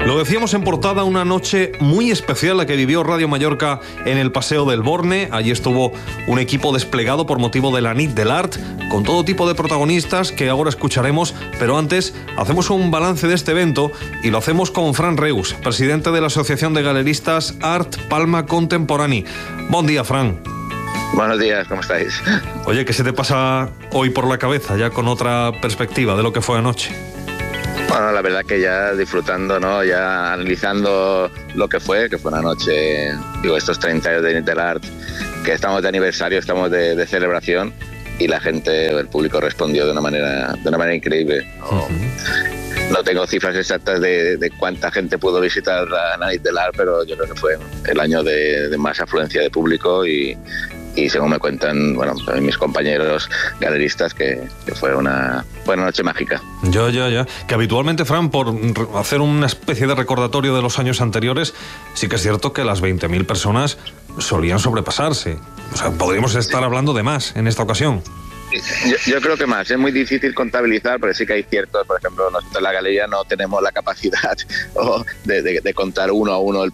Lo decíamos en portada, una noche muy especial la que vivió Radio Mallorca en el Paseo del Borne. Allí estuvo un equipo desplegado por motivo de la Nit de l'Art, con todo tipo de protagonistas que ahora escucharemos, pero antes hacemos un balance de este evento y lo hacemos con Fran Reus, presidente de la Asociación de Galeristas Art Palma Contemporani. Buen día, Fran. Buenos días, ¿cómo estáis? Oye, ¿qué se te pasa hoy por la cabeza, ya con otra perspectiva de lo que fue anoche? Bueno, la verdad que ya disfrutando, ¿no? Ya analizando lo que fue una noche, digo, estos 30 años de Nit de l'Art, que estamos de aniversario, estamos de celebración, y la gente, el público respondió de una manera increíble. No tengo cifras exactas de cuánta gente pudo visitar la Nit de l'Art, pero yo creo que fue el año de más afluencia de público y según me cuentan, bueno, mis compañeros galeristas, que fue una buena noche mágica. Ya. Que habitualmente, Fran, por hacer una especie de recordatorio de los años anteriores, sí que es cierto que las 20.000 personas solían sobrepasarse. O sea, podríamos estar hablando de más en esta ocasión. Yo creo que más, es muy difícil contabilizar, porque sí que hay ciertos, por ejemplo, nosotros en la galería no tenemos la capacidad de contar uno a uno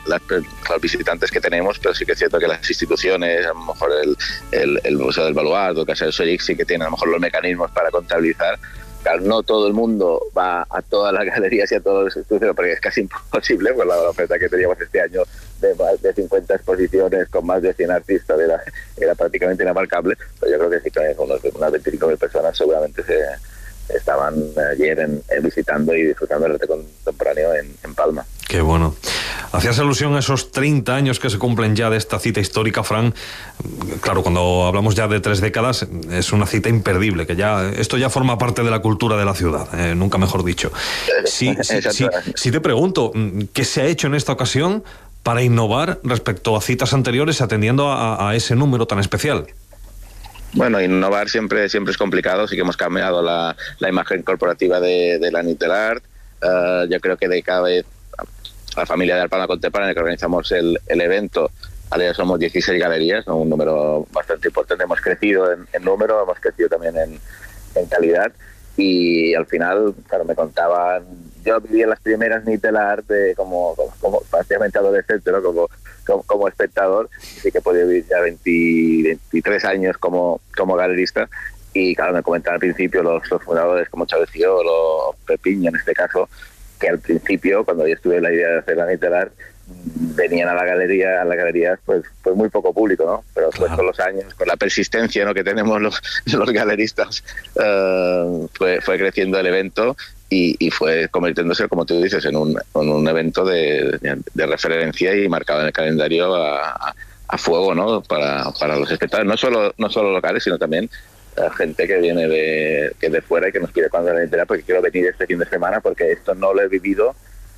los visitantes que tenemos, pero sí que es cierto que las instituciones, a lo mejor el Museo del Baluarte o Casa del Sollix, sí que tienen a lo mejor los mecanismos para contabilizar. Claro, no todo el mundo va a todas las galerías y a todas las instituciones, porque es casi imposible, pues la oferta que teníamos este año de más de 50 exposiciones con más de 100 artistas era prácticamente inabarcable, pero yo creo que sí que unas 25.000 personas seguramente estaban ayer visitando y disfrutando del arte contemporáneo en Palma. Qué bueno. Hacías alusión a esos 30 años que se cumplen ya de esta cita histórica, Fran. Claro, cuando hablamos ya de 3 décadas, es una cita imperdible, que ya esto ya forma parte de la cultura de la ciudad, nunca mejor dicho. Sí, te pregunto, ¿qué se ha hecho en esta ocasión para innovar respecto a citas anteriores atendiendo a ese número tan especial? Bueno, innovar siempre es complicado, sí que hemos cambiado la imagen corporativa de la Nit de l'Art. Yo creo que de cada vez la familia de Art Palma Contemporánea, que organizamos el evento, ahora ya somos 16 galerías, ¿no? Un número bastante importante. Hemos crecido en número, hemos crecido también en calidad, y al final, claro, me contaban, yo viví en las primeras Nit de l'Art como prácticamente adolescente, ¿no? Como espectador, así que he podido vivir ya 23 años como galerista, y claro, me comentaban al principio los fundadores como Chávez Fiol o Pepiño en este caso, que al principio, cuando yo estuve la idea de hacer la Nit de l'Art, venían a las galerías pues muy poco público, ¿no? Pero después con los años, con la persistencia, ¿no?, que tenemos los galeristas, fue creciendo el evento y fue convirtiéndose, como tú dices, en un evento de referencia y marcado en el calendario a fuego, ¿no?, para los espectadores, no solo locales, sino también gente que viene de fuera y que nos quiere cuando la entera, porque quiero venir este fin de semana, porque esto no lo he vivido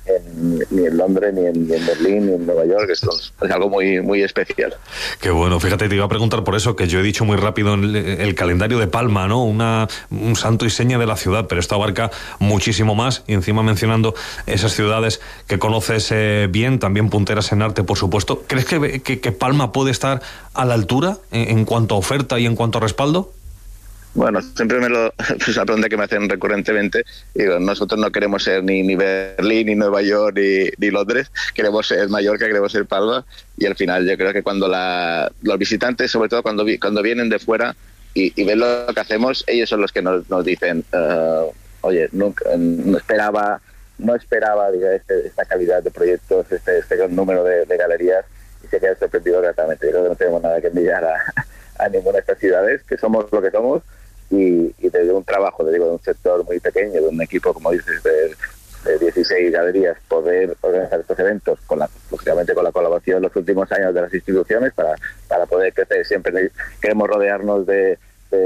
ni en Londres, ni en Berlín, ni en Nueva York. Esto es algo muy, muy especial. Qué bueno, fíjate, te iba a preguntar por eso, que yo he dicho muy rápido el calendario de Palma, ¿no? Un santo y seña de la ciudad, pero esto abarca muchísimo más, y encima mencionando esas ciudades que conoces bien, también punteras en arte, por supuesto. ¿Crees que Palma puede estar a la altura en cuanto a oferta y en cuanto a respaldo? Bueno, siempre es una pregunta que me hacen recurrentemente. Digo, nosotros no queremos ser ni Berlín, ni Nueva York, ni Londres. Queremos ser Mallorca, queremos ser Palma. Y al final yo creo que cuando los visitantes, sobre todo cuando vienen de fuera y ven lo que hacemos, ellos son los que nos dicen, oye, no esperaba digo, esta calidad de proyectos, este gran número de galerías, y se quedan sorprendidos gratamente. Yo creo que no tenemos nada que envidiar a ninguna de estas ciudades, que somos lo que somos, y desde un trabajo, de un sector muy pequeño, de un equipo, como dices, de 16 galerías, poder organizar estos eventos, lógicamente con la colaboración en los últimos años de las instituciones, para poder crecer. Siempre queremos rodearnos de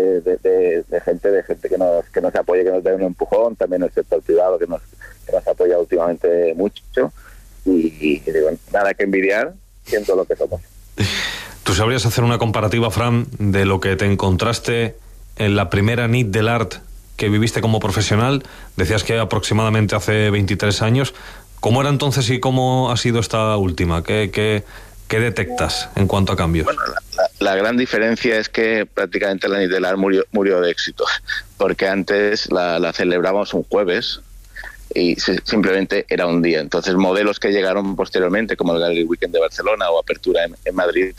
gente que nos apoye, que nos dé un empujón, también el sector privado que nos apoya últimamente mucho, y digo, nada que envidiar, siendo lo que somos. ¿Tú sabrías hacer una comparativa, Fran, de lo que te encontraste en la primera Nit de l'Art que viviste como profesional? Decías que aproximadamente hace 23 años. ¿Cómo era entonces y cómo ha sido esta última? ¿Qué detectas en cuanto a cambios? Bueno, la gran diferencia es que prácticamente la Nit de l'Art murió de éxito, porque antes la celebramos un jueves simplemente era un día. Entonces modelos que llegaron posteriormente, como el Gallery Weekend de Barcelona o Apertura en Madrid,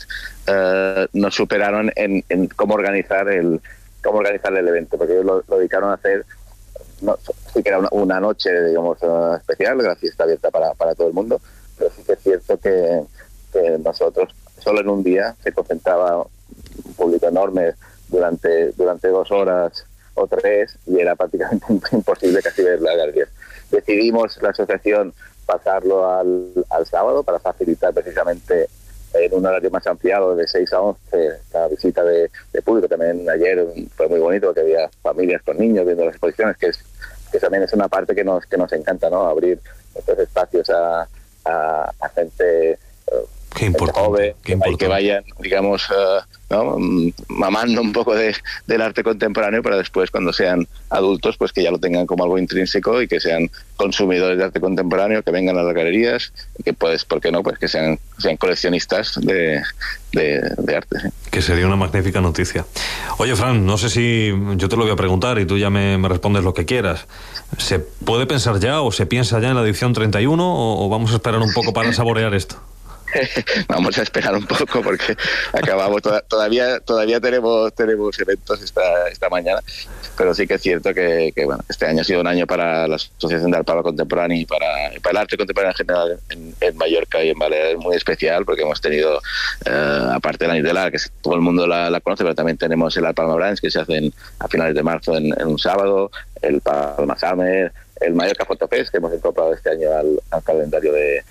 nos superaron en cómo organizar el evento, porque ellos lo dedicaron a hacer, sí que era una noche, digamos, especial, la fiesta abierta para todo el mundo, pero sí que es cierto que nosotros solo en un día se concentraba un público enorme durante 2 horas o 3, y era prácticamente imposible casi ver las galerías. Decidimos la asociación pasarlo al sábado para facilitar precisamente en un horario más ampliado de 6 a 11 la visita de público. También ayer fue muy bonito porque había familias con niños viendo las exposiciones, que también es una parte que nos encanta, ¿no? Abrir estos espacios a gente Qué importante, joven, que vayan, digamos, ¿no? mamando un poco del arte contemporáneo, para después, cuando sean adultos, pues que ya lo tengan como algo intrínseco y que sean consumidores de arte contemporáneo, que vengan a las galerías y que, pues, ¿por qué no? Pues que sean coleccionistas de arte. ¿Sí? Que sería una magnífica noticia. Oye, Fran, no sé si yo te lo voy a preguntar y tú ya me respondes lo que quieras. ¿Se puede pensar ya o se piensa ya en la edición 31 o vamos a esperar un poco para saborear esto? Vamos a esperar un poco porque acabamos todavía tenemos eventos esta mañana, pero sí que es cierto que bueno, este año ha sido un año para la Asociación de Art Palma Contemporáneo y para el arte contemporáneo en general en Mallorca y en Baleares muy especial, porque hemos tenido, aparte de la Nit de l'Art, que todo el mundo la conoce, pero también tenemos el Art Palma Branch, que se hacen a finales de marzo en un sábado, el Palma Summer, el Mallorca Fotofest, que hemos incorporado este año al calendario de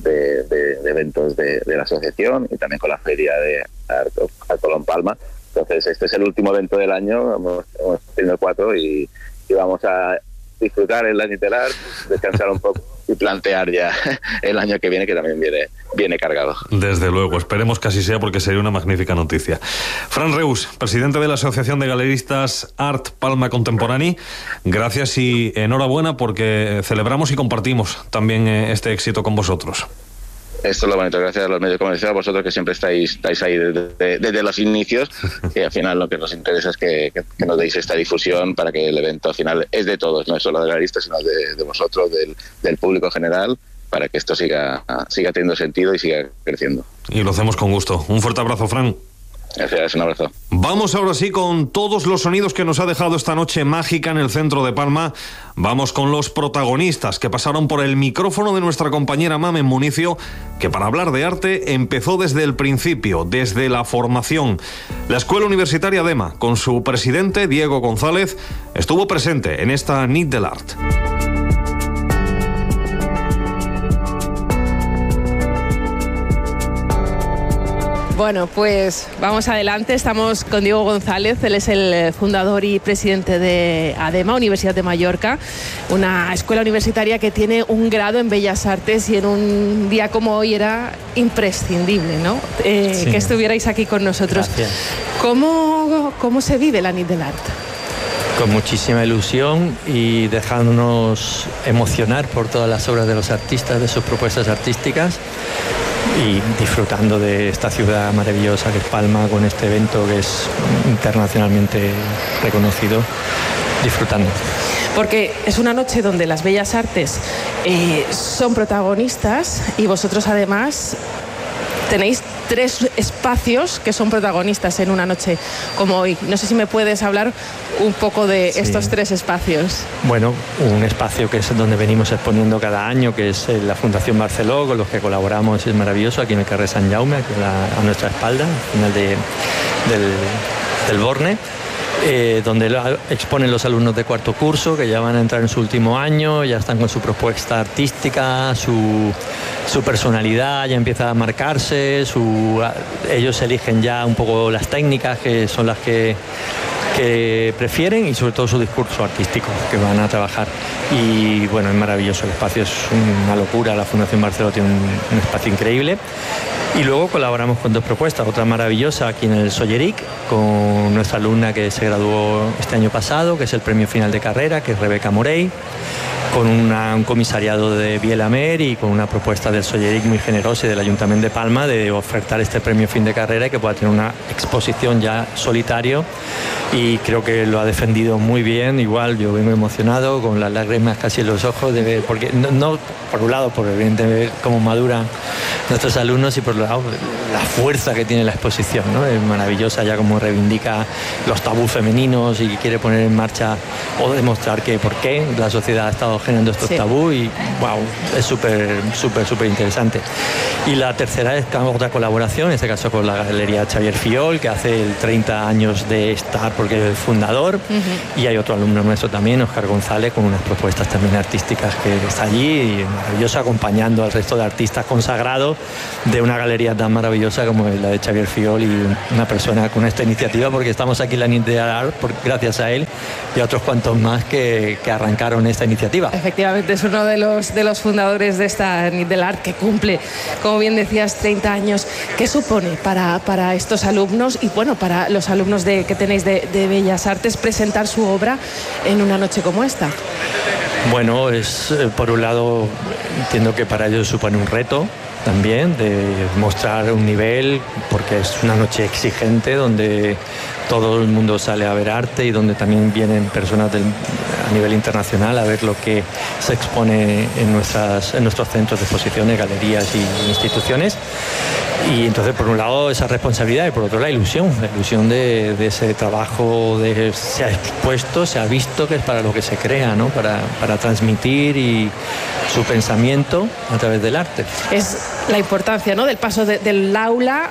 eventos de la asociación, y también con la feria de Colón Palma. Entonces este es el último evento del año, hemos tenido 4 y vamos a disfrutar el Nit de l'Art, descansar un poco y plantear ya el año que viene, que también viene cargado. Desde luego, esperemos que así sea, porque sería una magnífica noticia. Fran Reus, presidente de la Asociación de Galeristas Art Palma Contemporani, gracias y enhorabuena, porque celebramos y compartimos también este éxito con vosotros. Esto es lo bonito, gracias a los medios de comunicación, a vosotros que siempre estáis ahí desde los inicios, y al final lo que nos interesa es que nos deis esta difusión para que el evento al final es de todos, no es solo de galeristas, sino de vosotros, del público general, para que esto siga teniendo sentido y siga creciendo. Y lo hacemos con gusto. Un fuerte abrazo, Fran. Gracias, un abrazo. Vamos ahora sí con todos los sonidos que nos ha dejado esta noche mágica en el centro de Palma. Vamos con los protagonistas que pasaron por el micrófono de nuestra compañera Mamen Municio, que para hablar de arte empezó desde el principio, desde la formación. La Escuela Universitaria DEMA, con su presidente Diego González, estuvo presente en esta Nit de l'Art. Bueno, pues vamos adelante. Estamos con Diego González. Él es el fundador y presidente de ADEMA, Universidad de Mallorca, una escuela universitaria que tiene un grado en Bellas Artes, y en un día como hoy era imprescindible, ¿no? Sí, que estuvierais aquí con nosotros. Gracias. ¿Cómo se vive la Nit de l'Art? Con muchísima ilusión y dejándonos emocionar por todas las obras de los artistas, de sus propuestas artísticas, y disfrutando de esta ciudad maravillosa que es Palma, con este evento que es internacionalmente reconocido, disfrutando. Porque es una noche donde las bellas artes son protagonistas, y vosotros además tenéis 3 espacios que son protagonistas en una noche como hoy. No sé si me puedes hablar un poco de estos 3 espacios. Bueno, un espacio que es donde venimos exponiendo cada año, que es la Fundación Barceló, con los que colaboramos, es maravilloso, aquí en el carrer Sant Jaume, aquí a nuestra espalda, al final del Borne. Donde exponen los alumnos de 4º curso, que ya van a entrar en su último año, ya están con su propuesta artística, su personalidad ya empieza a marcarse, ellos eligen ya un poco las técnicas que son las que prefieren, y sobre todo su discurso artístico que van a trabajar. Y bueno, es maravilloso, el espacio es una locura, la Fundación Barceló tiene un espacio increíble. Y luego colaboramos con 2 propuestas, otra maravillosa aquí en el Solleric, con nuestra alumna que se graduó este año pasado, que es el premio final de carrera, que es Rebeca Morey, con un comisariado de Bielamer y con una propuesta del Solleric muy generosa y del Ayuntamiento de Palma de ofertar este premio fin de carrera y que pueda tener una exposición ya solitario, y creo que lo ha defendido muy bien. Igual yo vengo emocionado, con las lágrimas casi en los ojos de ver, porque no por un lado por evidentemente ver cómo maduran nuestros alumnos, y por otro lado la fuerza que tiene la exposición, ¿no? Es maravillosa ya como reivindica los tabús femeninos y quiere poner en marcha o demostrar que por qué la sociedad ha estado generando estos tabús, y wow, es súper interesante. Y la tercera es otra colaboración, en este caso con la Galería Xavier Fiol, que hace el 30 años de estar, porque es el fundador, y hay otro alumno nuestro también, Óscar González, con unas propuestas también artísticas que está allí, y maravilloso, acompañando al resto de artistas consagrados de una galería tan maravillosa como la de Xavier Fiol, y una persona con esta iniciativa, porque estamos aquí en la Nit de Art gracias a él y a otros cuantos más que arrancaron esta iniciativa. Efectivamente, es uno de los fundadores de esta Nit del Art, que cumple, como bien decías, 30 años. ¿Qué supone para estos alumnos y bueno, para los alumnos que tenéis de Bellas Artes presentar su obra en una noche como esta? Bueno, es por un lado, entiendo que para ellos supone un reto también de mostrar un nivel, porque es una noche exigente donde todo el mundo sale a ver arte y donde también vienen personas a nivel internacional a ver lo que se expone en nuestros centros de exposiciones, galerías y instituciones. Y entonces, por un lado, esa responsabilidad, y por otro, la ilusión de ese trabajo, se ha expuesto, se ha visto que es para lo que se crea, ¿no? Para transmitir y su pensamiento a través del arte. Es la importancia, ¿no?, del paso del aula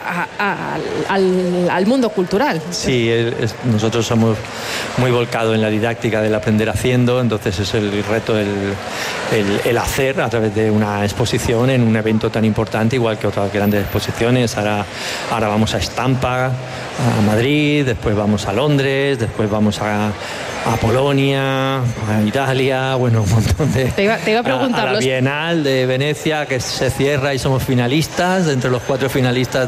al mundo cultural. Sí, nosotros somos muy volcados en la didáctica del aprender haciendo, entonces es el reto el hacer a través de una exposición en un evento tan importante, igual que otras grandes exposiciones. Ahora vamos a Estampa, a Madrid, después vamos a Londres, después vamos a Polonia, a Italia, bueno, un montón de... Te iba a preguntar, a la Bienal de Venecia, que se cierra y somos finalistas, entre los 4 finalistas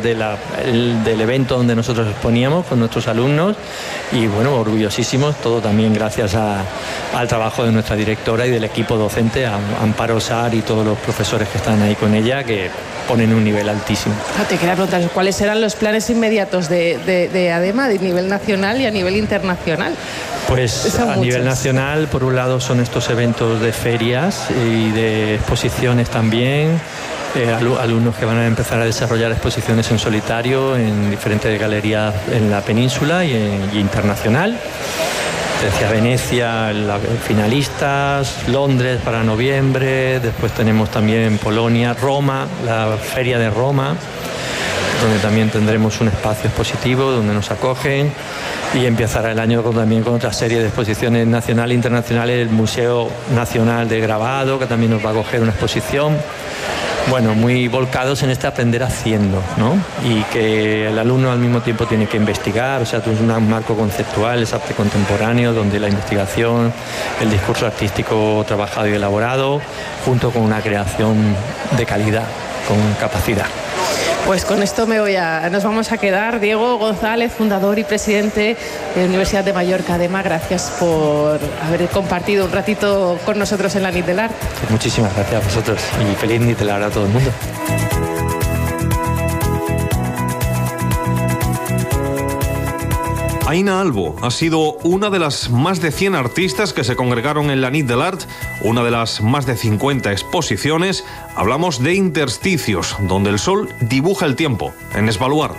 del evento donde nosotros exponíamos con nuestros alumnos, y bueno, orgullosísimos, todo también gracias al trabajo de nuestra directora y del equipo docente, a Amparo Sar y todos los profesores que están ahí con ella, que ponen un nivel altísimo. Te quería preguntar, ¿cuáles serán los planes inmediatos de ADEMA, de nivel nacional y a nivel internacional? Pues a nivel nacional, por un lado, son estos eventos de ferias y de exposiciones también, alumnos que van a empezar a desarrollar exposiciones en solitario en diferentes galerías en la península y internacional. Decía Venecia, finalistas, Londres para noviembre, después tenemos también Polonia, Roma, la Feria de Roma, donde también tendremos un espacio expositivo donde nos acogen, y empezará el año también con otra serie de exposiciones nacionales e internacionales, el Museo Nacional de Grabado, que también nos va a acoger una exposición. Bueno, muy volcados en este aprender haciendo, ¿no? Y que el alumno al mismo tiempo tiene que investigar, o sea, es un marco conceptual, es arte contemporáneo, donde la investigación, el discurso artístico trabajado y elaborado, junto con una creación de calidad, con capacidad. Pues con esto nos vamos a quedar. Diego González, fundador y presidente de Universidad de Mallorca, ADEMA, gracias por haber compartido un ratito con nosotros en la Nit del Art. Muchísimas gracias a vosotros y feliz Nit del Art a todo el mundo. Aina Albo ha sido una de las más de 100 artistas que se congregaron en la Nit del Art, una de las más de 50 exposiciones. Hablamos de Intersticios, donde el sol dibuja el tiempo, en Esbaluar.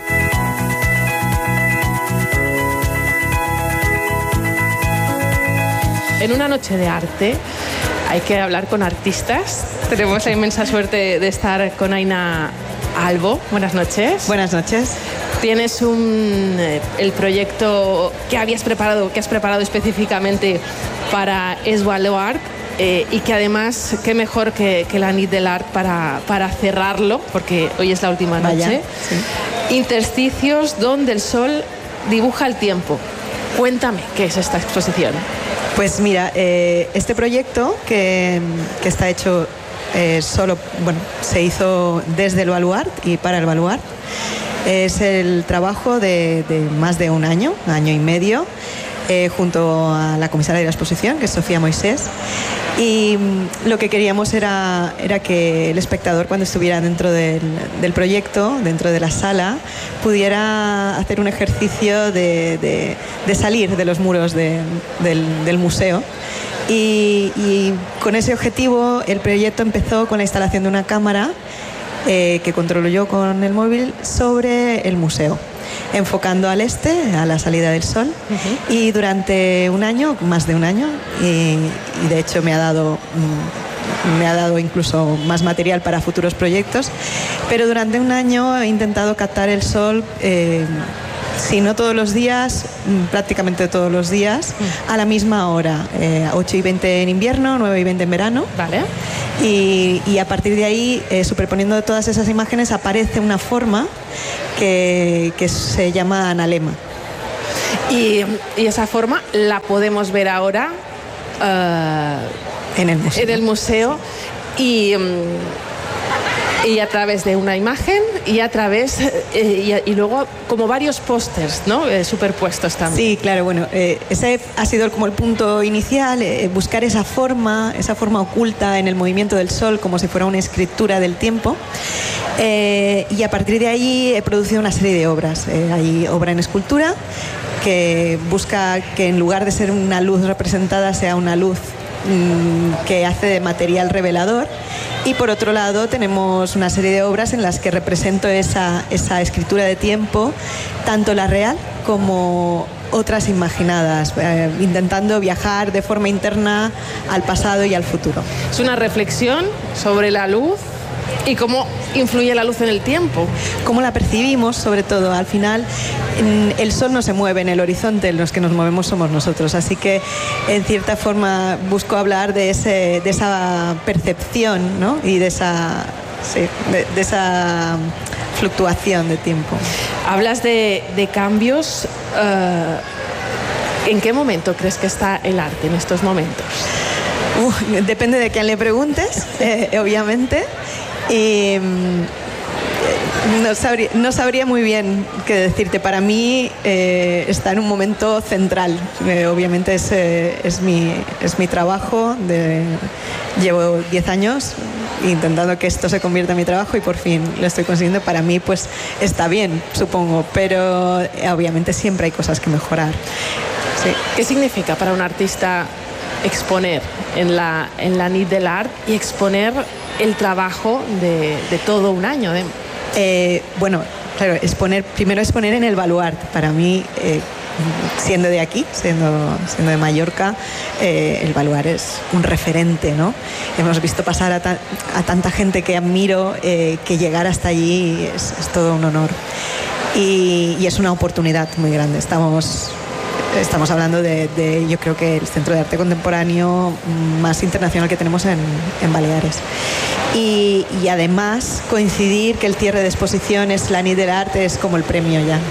En una noche de arte hay que hablar con artistas. Tenemos la inmensa suerte de estar con Aina Albo. Buenas noches. Buenas noches. Tienes el proyecto que has preparado específicamente para Esbaluar, y que además, qué mejor que la Nit del Art para cerrarlo, porque hoy es la última noche. Sí. Intersticios, donde el sol dibuja el tiempo. Cuéntame, ¿qué es esta exposición? Pues mira, este proyecto que está hecho se hizo desde el Baluart y para el Baluart. Es el trabajo de más de un año y medio, junto a la comisaria de la exposición, que es Sofía Moisés. Y lo que queríamos era que el espectador, cuando estuviera dentro del proyecto, dentro de la sala, pudiera hacer un ejercicio de salir de los muros del museo. Y con ese objetivo el proyecto empezó con la instalación de una cámara que controlo yo con el móvil sobre el museo, enfocando al este, a la salida del sol. Y durante un año, más de un año, y de hecho me ha dado incluso más material para futuros proyectos, pero durante un año he intentado captar el sol, si no todos los días, prácticamente todos los días, a la misma hora, 8:20 en invierno, 9:20 en verano. Vale. Y a partir de ahí, superponiendo todas esas imágenes, aparece una forma que se llama analema. Y esa forma la podemos ver ahora en el museo. En el museo y a través de una imagen y a través y luego como varios pósters, ¿no? Superpuestos también. Sí, claro, bueno, ese ha sido como el punto inicial, buscar esa forma oculta en el movimiento del sol, como si fuera una escritura del tiempo. Y a partir de ahí he producido una serie de obras. Hay obra en escultura que busca que en lugar de ser una luz representada sea una luz que hace de material revelador. Y por otro lado tenemos una serie de obras en las que represento esa escritura de tiempo, tanto la real como otras imaginadas, intentando viajar de forma interna al pasado y al futuro. Es una reflexión sobre la luz y cómo influye la luz en el tiempo. Cómo la percibimos, sobre todo. Al final, el sol no se mueve en el horizonte, los que nos movemos somos nosotros. Así que, en cierta forma, busco hablar de esa percepción, ¿no? Y de esa fluctuación de tiempo. Hablas de cambios. ¿En qué momento crees que está el arte en estos momentos? Depende de quién le preguntes, obviamente. Y no sabría muy bien qué decirte. Para mí está en un momento central. Obviamente es mi trabajo. Llevo 10 años intentando que esto se convierta en mi trabajo y por fin lo estoy consiguiendo. Para mí pues está bien, supongo, pero obviamente siempre hay cosas que mejorar. Sí. ¿Qué significa para un artista exponer en la Nit de l'Art y exponer el trabajo de todo un año? Bueno, claro, primero exponer en el Baluart. Para mí, siendo de aquí, siendo de Mallorca, el Baluart es un referente, ¿no? Hemos visto pasar a tanta gente que admiro, que llegar hasta allí es todo un honor. Y es una oportunidad muy grande. Estamos hablando de yo creo que el centro de arte contemporáneo más internacional que tenemos en Baleares. Y además coincidir que el cierre de exposición es la Nit de l'Art es como el premio ya.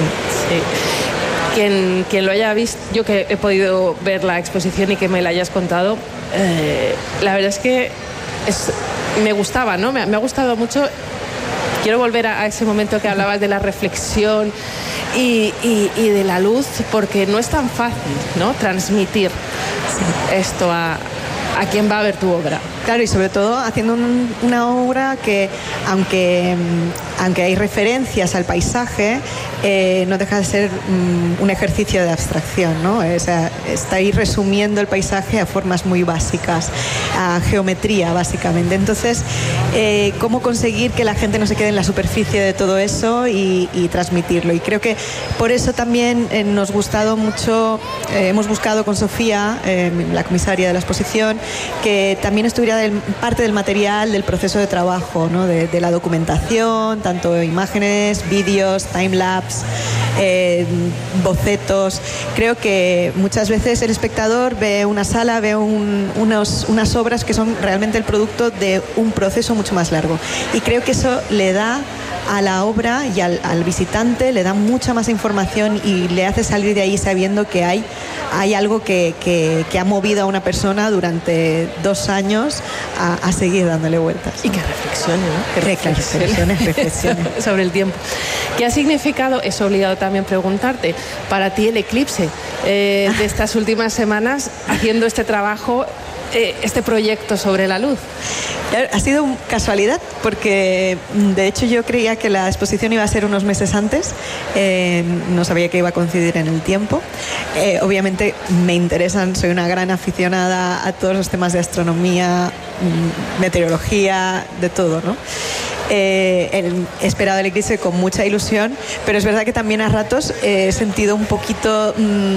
Sí. Quien lo haya visto, yo que he podido ver la exposición y que me la hayas contado, la verdad es que me gustaba, ¿no? Me ha gustado mucho. Quiero volver a ese momento que hablabas de la reflexión y de la luz, porque no es tan fácil, ¿no? Transmitir esto a quien va a ver tu obra. Claro, y sobre todo haciendo una obra que, aunque hay referencias al paisaje, no deja de ser un ejercicio de abstracción, ¿no? O sea, está ahí resumiendo el paisaje a formas muy básicas, a geometría, básicamente. Entonces, ¿cómo conseguir que la gente no se quede en la superficie de todo eso y transmitirlo? Y creo que por eso también nos ha gustado mucho, hemos buscado con Sofía, la comisaria de la exposición, que también estuviera parte del material del proceso de trabajo, ¿no? de la documentación, tanto imágenes, vídeos, timelapse, bocetos. Creo que muchas veces el espectador ve una sala, ve unas obras que son realmente el producto de un proceso mucho más largo. Y creo que eso le da a la obra y al visitante, le da mucha más información y le hace salir de ahí sabiendo que hay algo que ha movido a una persona durante 2 años a seguir dándole vueltas. Y que reflexione, ¿no? Que reflexione. Sobre el tiempo. ¿Qué ha significado, es obligado también preguntarte, para ti el eclipse de estas últimas semanas haciendo este trabajo, este proyecto sobre la luz? Ha sido casualidad, porque de hecho yo creía que la exposición iba a ser unos meses antes, no sabía que iba a coincidir en el tiempo. Obviamente me interesan, soy una gran aficionada a todos los temas de astronomía, meteorología, de todo, ¿no? He esperado el eclipse con mucha ilusión, pero es verdad que también a ratos he sentido un poquito...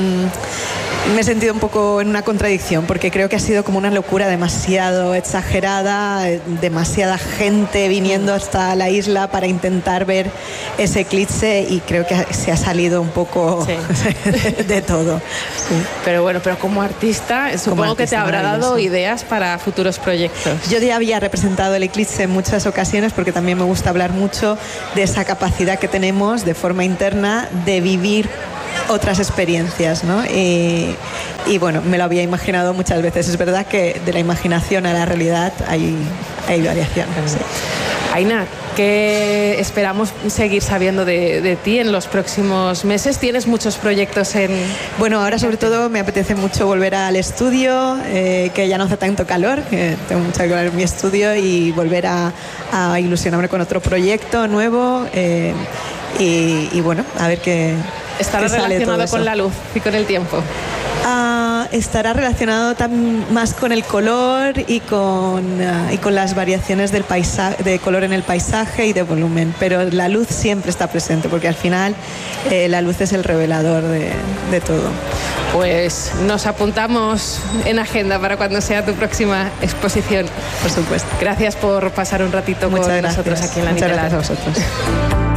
me he sentido un poco en una contradicción, porque creo que ha sido como una locura demasiado exagerada, demasiada gente viniendo hasta la isla para intentar ver ese eclipse, y creo que se ha salido un poco de todo. Sí. Pero bueno, pero como artista, supongo que te habrá dado ideas para futuros proyectos. Yo ya había representado el eclipse en muchas ocasiones, porque también me gusta hablar mucho de esa capacidad que tenemos de forma interna de vivir otras experiencias, ¿no? Y bueno, me lo había imaginado muchas veces. Es verdad que de la imaginación a la realidad hay variaciones. Sí. Aina, ¿qué esperamos seguir sabiendo de ti en los próximos meses? ¿Tienes muchos proyectos en...? Bueno, ahora sobre todo me apetece mucho volver al estudio, que ya no hace tanto calor, que tengo mucho calor en mi estudio, y volver a ilusionarme con otro proyecto nuevo, y bueno, a ver qué... ¿Estará relacionado con la luz y con el tiempo? Estará relacionado más con el color y con las variaciones del paisaje, de color en el paisaje y de volumen, pero la luz siempre está presente, porque al final la luz es el revelador de todo. Pues nos apuntamos en agenda para cuando sea tu próxima exposición. Por supuesto. Gracias por pasar un ratito con nosotros aquí en la Nitelar. Muchas gracias a vosotros.